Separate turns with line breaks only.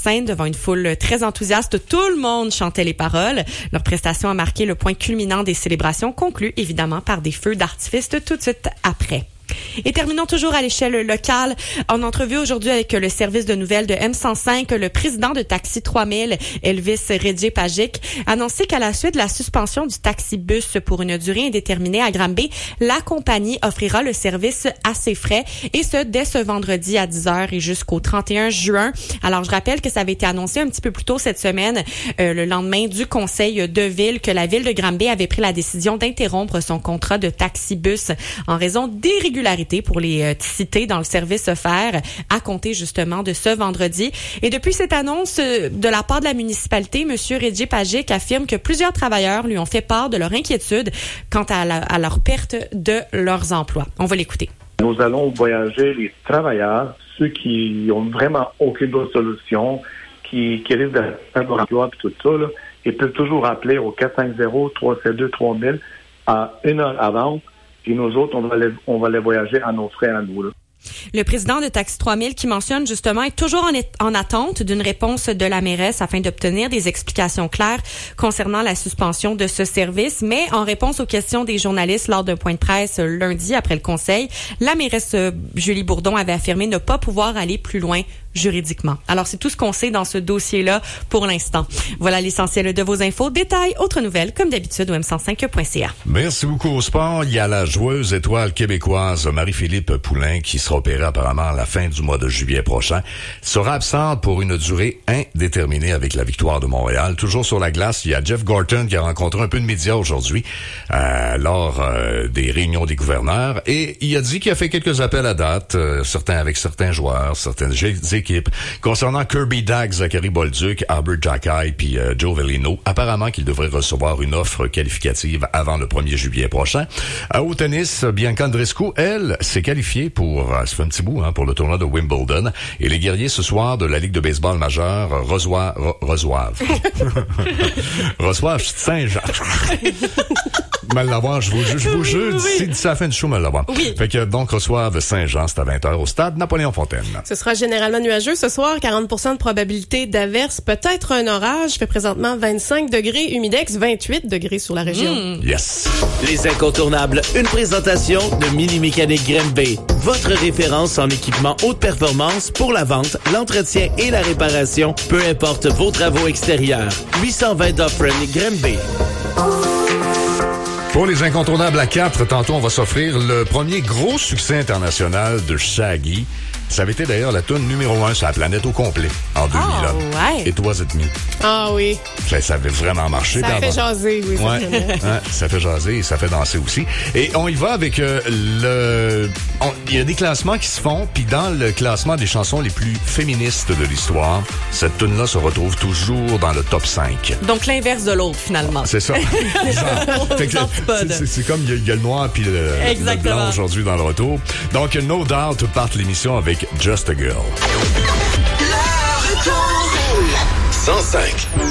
scène devant une foule très enthousiaste. Tout le monde chantait les paroles. Leur prestation a marqué le point culminant des célébrations, conclues évidemment par des feux d'artifice tout de suite après. Et terminons toujours à l'échelle locale. En entrevue aujourd'hui avec le service de nouvelles de M105, le président de Taxi 3000, Elvis Redje-Pagic, a annoncé qu'à la suite de la suspension du taxi-bus pour une durée indéterminée à Granby, la compagnie offrira le service à ses frais, et ce, dès ce vendredi à 10h et jusqu'au 31 juin. Alors, je rappelle que ça avait été annoncé un petit peu plus tôt cette semaine, le lendemain du conseil de ville, que la ville de Granby avait pris la décision d'interrompre son contrat de taxi-bus en raison d'irrégularités pour les cités dans le service offert à compter justement de ce vendredi. Et depuis cette annonce de la part de la municipalité, M. Redje-Pagic affirme que plusieurs travailleurs lui ont fait part de leur inquiétude quant à leur perte de leurs emplois. On va l'écouter.
Nous allons voyager les travailleurs, ceux qui ont vraiment aucune autre solution, qui risquent de perdre leur emploi et tout ça, là, ils peuvent toujours appeler au 450-372-3000 à 1 heure avant. Et nous autres, on va les voyager à nos frais à nous, là.
Le président de Taxi 3000 qui mentionne justement être toujours en attente d'une réponse de la mairesse afin d'obtenir des explications claires concernant la suspension de ce service. Mais en réponse aux questions des journalistes lors d'un point de presse lundi après le conseil, la mairesse Julie Bourdon avait affirmé ne pas pouvoir aller plus loin juridiquement. Alors, c'est tout ce qu'on sait dans ce dossier-là pour l'instant. Voilà l'essentiel de vos infos. Détails, autres nouvelles, comme d'habitude, au m105.ca.
Merci beaucoup au sport. Il y a la joueuse étoile québécoise Marie-Philippe Poulin qui sera opérée apparemment à la fin du mois de juillet prochain. Sera absente pour une durée indéterminée avec la victoire de Montréal. Toujours sur la glace, il y a Jeff Gorton qui a rencontré un peu de médias aujourd'hui lors des réunions des gouverneurs, et il a dit qu'il a fait quelques appels à date, avec certains joueurs, certaines équipes, concernant Kirby Dagg, Zachary Bolduc, Albert Jackay puis Joe Velino. Apparemment qu'il devrait recevoir une offre qualificative avant le 1er juillet prochain. Au tennis, Bianca Andreescu, elle, s'est qualifiée pour, ça fait un petit bout, pour le tournoi de Wimbledon. Et les guerriers ce soir de la Ligue de baseball majeure reçoivent Saint-Jean. Mal l'avoir, je vous jure, d'ici la fin du show, mal l'avoir.
Oui.
Fait que donc reçoivent Saint-Jean, c'est à 20h au stade Napoléon-Fontaine.
Ce sera généralement nuageux ce soir, 40% de probabilité d'averse, peut-être un orage, fait présentement 25 degrés, humidex 28 degrés sur la région.
Yes.
Les incontournables, une présentation de Mini Mécanique Granby, votre référence en équipement haute performance pour la vente, l'entretien et la réparation, peu importe vos travaux extérieurs. 820 Dufferin Granby.
Pour les incontournables à 4, tantôt on va s'offrir le premier gros succès international de Shaggy. Ça avait été d'ailleurs la tune numéro 1 sur la planète au complet en 2000.
Ouais.
It Was It Me.
Ah oui.
Ça avait vraiment marché.
Ça fait jaser, oui.
Ça fait jaser et ça fait danser aussi. Et on y va avec il y a des classements qui se font, puis dans le classement des chansons les plus féministes de l'histoire, cette tune-là se retrouve toujours dans le top 5.
Donc l'inverse de l'autre, finalement.
C'est ça. C'est comme il y a le noir puis le blanc aujourd'hui dans le retour. Donc, No Doubt part l'émission avec Just a Girl.
105.